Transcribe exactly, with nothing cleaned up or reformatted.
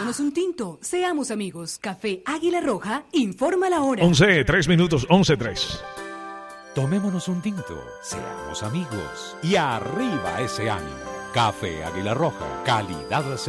Tomémonos un tinto, seamos amigos. Café Águila Roja, informa la hora. once, tres minutos, once, tres. Tomémonos un tinto, seamos amigos. Y arriba ese ánimo. Café Águila Roja, calidad